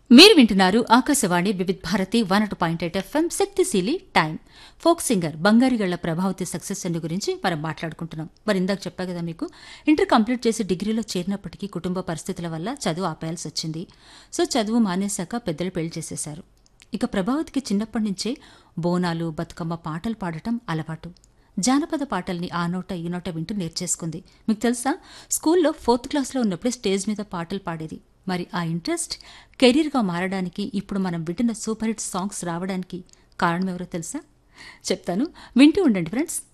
మీరు వింటున్నారు ఆకాశవాణి వివిధ్ భారతి 101.8 ఎఫ్ఎం శక్తిశీలి time. Folk singer Bangarigalla Prabhavati success అన్ని గురించి మనం మాట్లాడుకుంటున్నాం. మరి ఇందాక చెప్పా కదా మీకు, ఇంటర్ కంప్లీట్ చేసి డిగ్రీలో చేరినప్పటికీ కుటుంబ పరిస్థితుల వల్ల చదువు ఆపేయాల్సి వచ్చింది. సో చదువు మానేశాక పెద్దలు పెళ్లి చేసేశారు. ఇక ప్రభావతికి చిన్నప్పటి నుంచే బోనాలు, బతుకమ్మ పాటలు పాడటం అలవాటు. జానపద పాటల్ని ఆ నోట ఈ నోట వింటూ నేర్చేసుకుంది. మీకు తెలుసా, స్కూల్లో 4th క్లాస్లో ఉన్నప్పుడే స్టేజ్ మీద పాటలు పాడేది. మరి ఆ ఇంట్రెస్ట్ కెరీర్గా మారడానికి, ఇప్పుడు మనం వింటున్న సూపర్ హిట్ సాంగ్స్ రావడానికి కారణం ఎవరో తెలుసా? చెప్తాను, వింటూ ఉండండి ఫ్రెండ్స్.